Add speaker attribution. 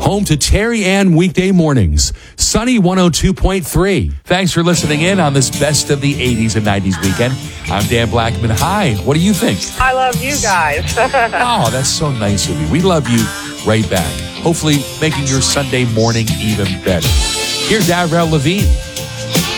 Speaker 1: home to Terry Ann weekday mornings. Sunny 102.3. Thanks for listening in on this best of the 80s and 90s weekend. I'm Dan Blackman. Hi, what do you think?
Speaker 2: I love you guys.
Speaker 1: Oh, that's so nice of you. We love you right back. Hopefully making your Sunday morning even better. Here's Avril Lavigne.